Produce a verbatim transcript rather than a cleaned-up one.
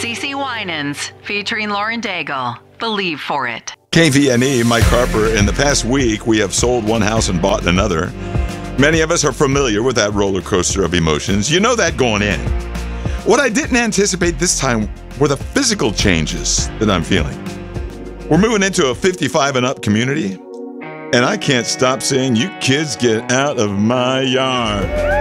CeCe Winans, featuring Lauren Daigle. Believe for it. K V N E, Mike Harper. In the past week, we have sold one house and bought another. Many of us are familiar with that roller coaster of emotions. You know that going in. What I didn't anticipate this time were the physical changes that I'm feeling. We're moving into a fifty-five and up community, and I can't stop saying, "You kids get out of my yard."